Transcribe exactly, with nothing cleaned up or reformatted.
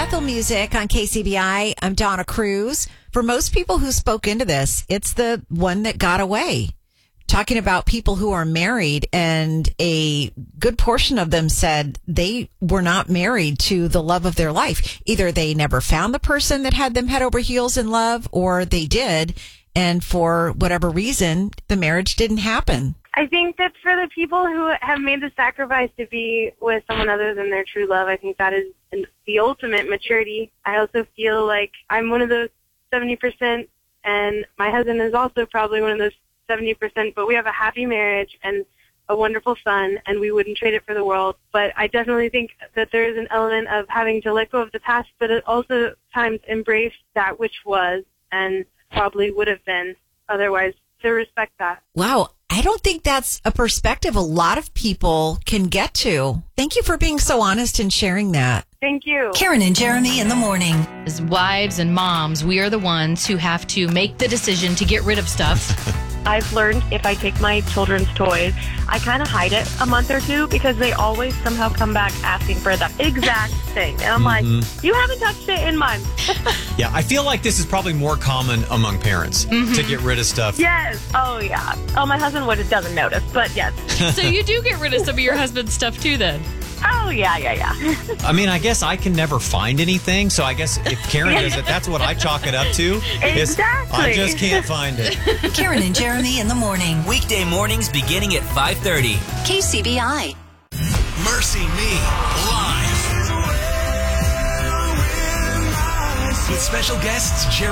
Bethel Music on K C B I. I'm Donna Cruz. For most people who spoke into this, it's the one that got away. Talking about people who are married, and a good portion of them said they were not married to the love of their life. Either they never found the person that had them head over heels in love, or they did, and for whatever reason, the marriage didn't happen. I think that for the people who have made the sacrifice to be with someone other than their true love, I think that is the ultimate maturity. I also feel like I'm one of those seventy percent, and my husband is also probably one of those seventy percent, but we have a happy marriage and a wonderful son, and we wouldn't trade it for the world. But I definitely think that there is an element of having to let go of the past, but it also times embrace that which was and probably would have been otherwise, to respect that. Wow. I don't think that's a perspective a lot of people can get to. Thank you for being so honest and sharing that. Thank you. Karen and Jeremy in the morning. As wives and moms, we are the ones who have to make the decision to get rid of stuff. I've learned if I take my children's toys, I kind of hide it a month or two because they always somehow come back asking for the exact thing. And I'm Mm-hmm. like, you haven't touched it in months. Yeah, I feel like this is probably more common among parents Mm-hmm. to get rid of stuff. Yes. Oh, yeah. Oh, my husband would doesn't notice, but yes. So you do get rid of some of your husband's stuff too then? Oh, yeah, yeah, yeah. I mean, I guess I can never find anything, so I guess if Karen does it, that's what I chalk it up to. is Exactly. I just can't find it. Karen and Jeremy in the morning. Weekday mornings beginning at five thirty. K C B I. Mercy Me live with special guests Jeremy